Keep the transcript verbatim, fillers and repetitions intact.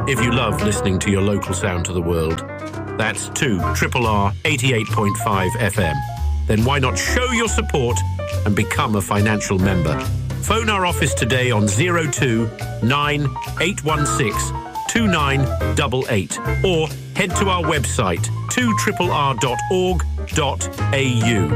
If you love listening to your local sound to the world, that's two R R R eighty-eight point five F M. Then why not show your support and become a financial member? Phone our office today on zero two nine eight one six two nine eight eight or head to our website two R R R dot org dot A U.